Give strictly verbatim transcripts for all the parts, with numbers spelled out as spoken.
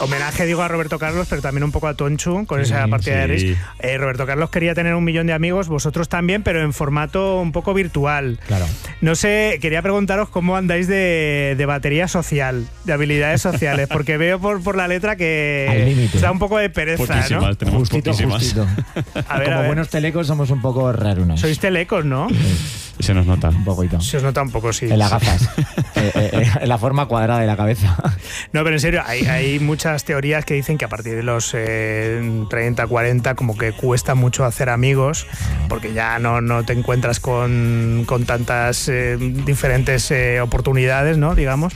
homenaje, digo, a Roberto Carlos, pero también un poco a Tonchu con esa Sí, partida sí. de Risk. Eh, Roberto Carlos quería tener un millón de amigos, vosotros también, pero en formato un poco virtual. Claro. No sé, quería preguntaros cómo andáis de, de batería social, de habilidades sociales, porque veo por, por la letra Al que límite. os da un poco de pereza, Poquísimas, ¿no? tenemos Justito, poquísimas. justito. A ver, Como a ver. buenos telecos somos un poco rarunos. Sois telecos, ¿no? Se nos nota. Un poquito. Se os nota un poco, sí. En las gafas. eh, eh, eh, en la forma cuadrada de la cabeza. No, pero en serio, hay, hay muchas teorías que dicen que a partir de los eh, treinta, cuarenta como que cuesta mucho hacer amigos, porque ya no, no te encuentras con, con tantas eh, diferentes eh, oportunidades, ¿no? Digamos.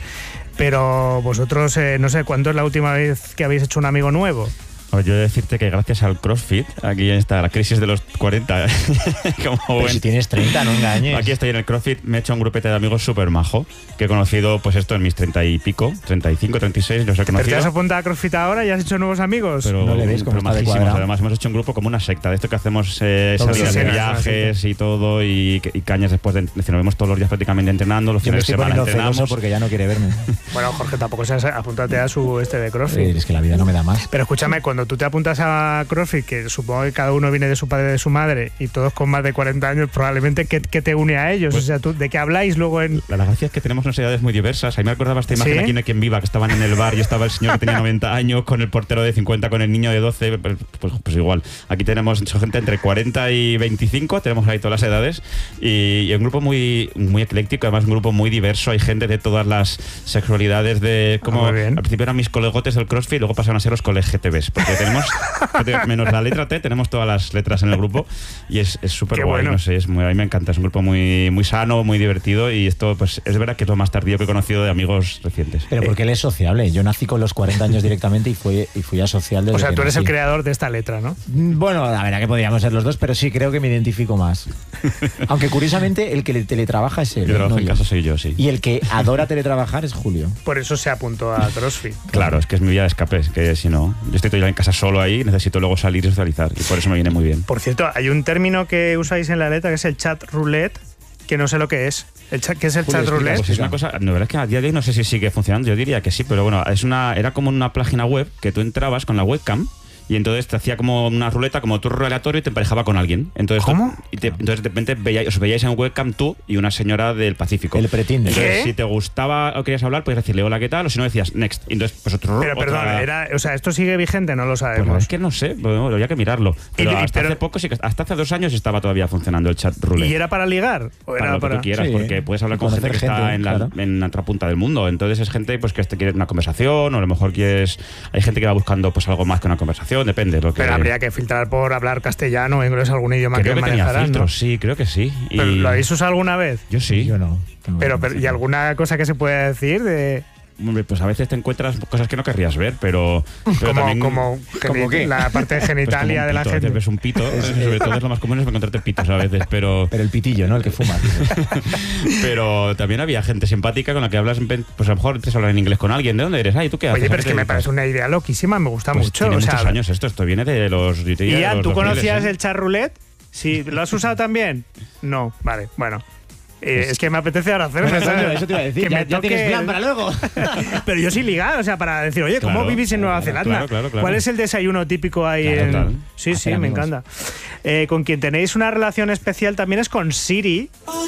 Pero vosotros, eh, no sé, ¿cuándo es la última vez que habéis hecho un amigo nuevo? A ver, yo he de decirte que gracias al CrossFit, aquí está la crisis de los cuarenta, como Pero buen- si tienes treinta, no engañes. Aquí estoy en el CrossFit, me he hecho un grupete de amigos súper majo, que he conocido, pues esto en mis treinta y pico, treinta y cinco, treinta y seis, los he ¿Pero te conocido. has apuntado a CrossFit ahora y has hecho nuevos amigos? Pero, No le ves cómo pero está de majísimos. cuadrado. Además, hemos hecho un grupo como una secta, de esto que hacemos eh, Todos salidas los de días, viajes y todo, y, y cañas después de. Es decir, nos vemos todos los días prácticamente entrenando, los Yo me fines de estoy semana poniendo celoso entrenamos. porque ya no quiere verme. Bueno, Jorge, tampoco seas, apúntate a su este de CrossFit. Eh, es que la vida no me da más. Pero escúchame, cuando tú te apuntas a CrossFit, que supongo que cada uno viene de su padre y de su madre, y todos con más de cuarenta años, probablemente, ¿qué, qué te une a ellos? Pues- o sea, ¿tú, ¿de qué habláis luego en...? La, la gracia es que tenemos unas edades muy diversas. A mí me acordaba esta imagen ¿Sí? aquí en Quien Viva, que estaban en el bar y estaba el señor que tenía noventa años con el portero de cincuenta, con el niño de doce. Pues, pues, pues igual. Aquí tenemos gente entre cuarenta y veinticinco, tenemos ahí todas las edades. Y, y un grupo muy, muy ecléctico, además un grupo muy diverso. Hay gente de todas las sexualidades. De como Ah, muy bien. al principio eran mis colegotes del CrossFit, luego pasaron a ser los coleg G T Bs. Porque tenemos, menos la letra T, tenemos todas las letras en el grupo. Y es súper Qué guay, bueno. no sé, es muy, a mí me encanta. Es un grupo muy, muy sano, muy divertido. Y esto, pues es verdad que es lo más tardío que he conocido de amigos recientes. Pero porque él es sociable. Yo nací con los cuarenta años directamente y fui, y fui a social desde O sea, que tú eres el nací. creador de esta letra, ¿no? Mm, Bueno, la verdad que podríamos ser los dos, pero sí creo que me identifico más. Aunque curiosamente el que le teletrabaja es él. Yo trabajo no en yo. casa, soy yo, sí. Y el que adora teletrabajar es Julio. Por eso se apuntó a CrossFit. Claro, es que es mi vía de escape, es que si no, yo estoy todo el día en casa solo ahí, necesito luego salir y socializar, y por eso me viene muy bien. Por cierto, hay un término que usáis en la letra que es el chat roulette, que no sé lo que es. El chat, ¿qué es el Julio, chat explica, roulette? Pues es una cosa, la verdad es que a día de hoy no sé si sigue funcionando, yo diría que sí, pero bueno, es una, era como una página web que tú entrabas con la webcam y entonces te hacía como una ruleta, como tu aleatorio y te emparejaba con alguien. Entonces, ¿Cómo? tú- y te- entonces de repente veíais, os veíais en webcam tú y una señora del Pacífico. El pretinde. Entonces, ¿Qué? si te gustaba o querías hablar, podías decirle hola, ¿qué tal? O si no decías next. Y entonces, pues otro. Pero otra- perdón, era, o sea, ¿esto sigue vigente? No lo Pues la sabemos. verdad es que no sé, bueno, habría que mirarlo. Pero Y- y- hasta pero- hace poco, sí que, hasta hace dos años estaba todavía funcionando el chat roulette. ¿Y era para ligar? ¿O para era lo que para...? tú quieras, Sí, porque puedes hablar con gente conocer que está gente, en la, claro. en la otra punta del mundo. Entonces es gente pues que este quiere una conversación, o a lo mejor quieres. Hay gente que va buscando pues algo más que una conversación, depende. Lo que, Pero habría que filtrar por hablar castellano o inglés, algún idioma creo que que tenía manejarán, ¿no? filtros, sí, creo que sí. Y ¿Pero ¿Lo habéis usado alguna vez? yo sí. Yo no. Tengo Pero, que pero, ¿y decirlo. alguna cosa que se pueda decir de Hombre, pues a veces te encuentras cosas que no querrías ver, pero, pero como, también. como ¿Cómo geni- qué? la parte pues, como genitalia un de la pito, a veces gente? ves un pito, sobre todo es lo más común es encontrarte pitos a veces, pero. Pero el pitillo, ¿no? El que fuma. Pero también había gente simpática con la que hablas, pues a lo mejor te hablar en inglés con alguien. ¿De dónde eres? Ay, ¿tú qué haces? Oye, ¿A pero qué es te que me dedicas? parece una idea loquísima, me gusta Pues mucho. tiene o sea, muchos años esto, esto viene de los. yo te ¿Y diría, de ya, los tú dos mil, conocías ¿eh? el chat roulette? Sí, ¿lo has usado también? No, vale, bueno. Eh, es que me apetece ahora hacerlo. Pues eso, ¿sabes? eso te iba a decir. Que Ya, me ya tienes toque- plan para luego. Pero yo sí ligado, o sea, para decir, oye, ¿cómo Claro, vivís en Nueva claro, Zelanda? claro, claro, claro. ¿Cuál es el desayuno típico ahí Claro, en...? total. Sí, sí, Hacer me amigos. encanta. Eh, con quien tenéis una relación especial también es con Siri.